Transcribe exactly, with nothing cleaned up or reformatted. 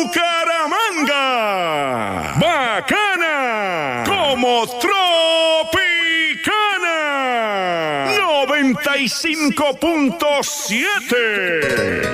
Bucaramanga. Bacana como Tropicana. noventa y cinco punto siete.